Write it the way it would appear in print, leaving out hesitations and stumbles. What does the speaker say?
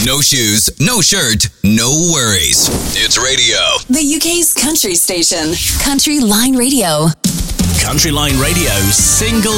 No shoes, no shirt, no worries. It's radio. The UK's country station. Country Line Radio. Country Line Radio's single